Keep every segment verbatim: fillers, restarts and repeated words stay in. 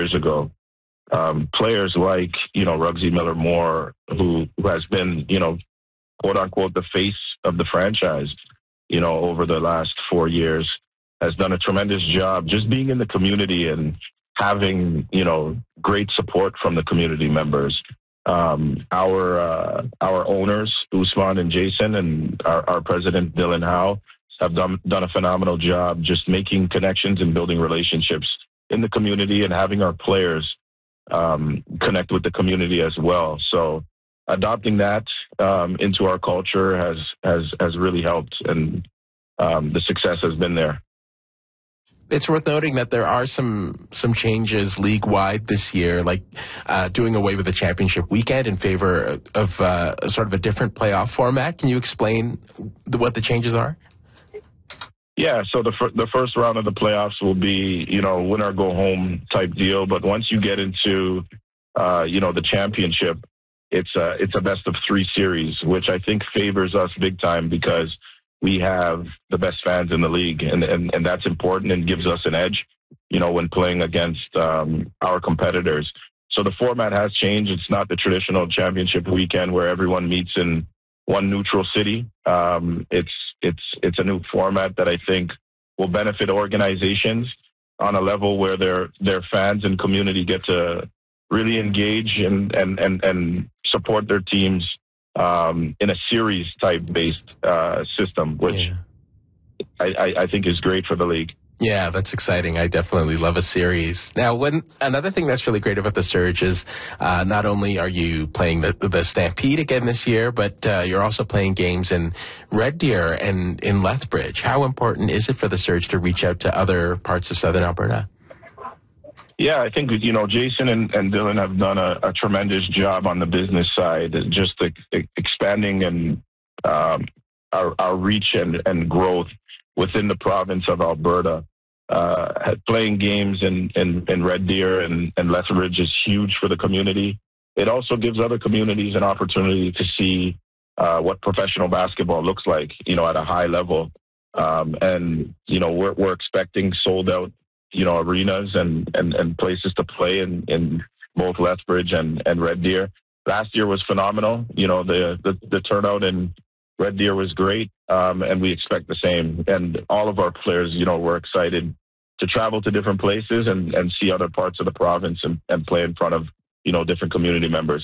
years ago. Um, players like, you know, Ruggsy Miller-Moore, who, who has been, you know, quote unquote, the face of the franchise, you know, over the last four years, has done a tremendous job just being in the community and having, you know, great support from the community members. Um, our uh, our owners, Usman and Jason, and our, our president, Dylan Howe, have done, done a phenomenal job just making connections and building relationships in the community and having our players um, connect with the community as well. So adopting that um, into our culture has, has, has really helped, and um, the success has been there. It's worth noting that there are some some changes league-wide this year, like uh, doing away with the championship weekend in favor of uh, sort of a different playoff format. Can you explain the, what the changes are? Yeah, so the fir- the first round of the playoffs will be, you know, win or go home type deal. But once you get into, uh, you know, the championship, it's a, it's a best of three series, which I think favors us big time because we have the best fans in the league, and, and, and that's important and gives us an edge, you know, when playing against um, our competitors. So the format has changed. It's not the traditional championship weekend where everyone meets in one neutral city. Um, it's it's it's a new format that I think will benefit organizations on a level where their their fans and community get to really engage and and and, and support their teams Um, in a series type based uh, system, which yeah. I, I, I think is great for the league. Yeah, that's exciting. I definitely love a series. Now, when another thing that's really great about the Surge is uh, not only are you playing the, the Stampede again this year, but uh, you're also playing games in Red Deer and in Lethbridge. How important is it for the Surge to reach out to other parts of Southern Alberta? Yeah, I think, you know, Jason and, and Dylan have done a, a tremendous job on the business side, just the, expanding and um, our, our reach and, and growth within the province of Alberta. Uh, playing games in, in, in Red Deer and, and Lethbridge is huge for the community. It also gives other communities an opportunity to see uh, what professional basketball looks like, you know, at a high level. Um, and, you know, we're, we're expecting sold out, you know, arenas and, and, and places to play in, in both Lethbridge and, and Red Deer. Last year was phenomenal. You know, the, the, the turnout in Red Deer was great, um, and we expect the same. And all of our players, you know, we're excited to travel to different places and, and see other parts of the province and, and play in front of, you know, different community members.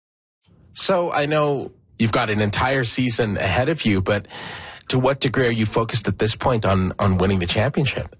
So I know you've got an entire season ahead of you, but to what degree are you focused at this point on, on winning the championship?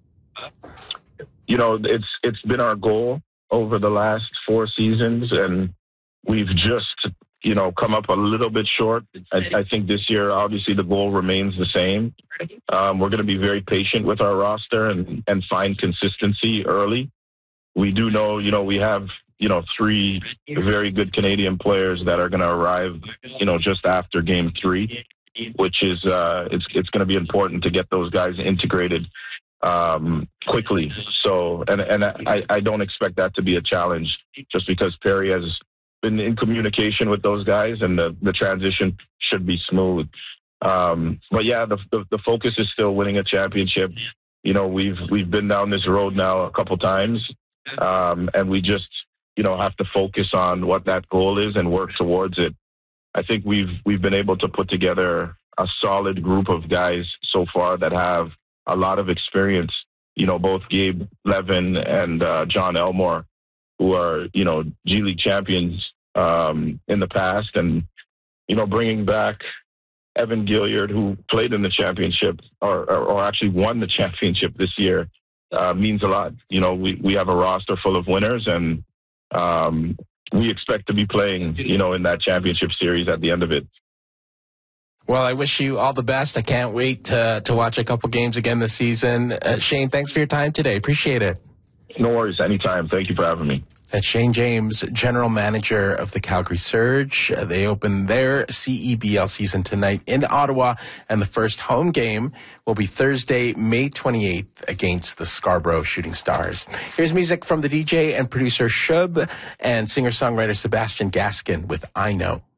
You know, it's it's been our goal over the last four seasons, and we've just, you know, come up a little bit short. I, I think this year, obviously, the goal remains the same. Um, we're going to be very patient with our roster and, and find consistency early. We do know, you know, we have, you know, three very good Canadian players that are going to arrive, you know, just after game three, which is, uh, it's, it's going to be important to get those guys integrated um, quickly. So, and, and I, I don't expect that to be a challenge just because Perry has been in communication with those guys and the, the transition should be smooth. Um, but yeah, the, the, the focus is still winning a championship. You know, we've, we've been down this road now a couple times, um, and we just, you know, have to focus on what that goal is and work towards it. I think we've, we've been able to put together a solid group of guys so far that have a lot of experience, you know, both Gabe Levin and uh, John Elmore, who are, you know, G League champions um, in the past, and, you know, bringing back Evan Gilliard, who played in the championship or, or, or actually won the championship this year, uh, means a lot. You know, we, we have a roster full of winners, and um, we expect to be playing, you know, in that championship series at the end of it. Well, I wish you all the best. I can't wait to, to watch a couple games again this season. Uh, Shane, thanks for your time today. Appreciate it. No worries. Anytime. Thank you for having me. That's Shane James, general manager of the Calgary Surge. Uh, they open their C E B L season tonight in Ottawa, and the first home game will be Thursday, May twenty-eighth against the Scarborough Shooting Stars. Here's music from the D J and producer Shub and singer-songwriter Sebastian Gaskin with I Know.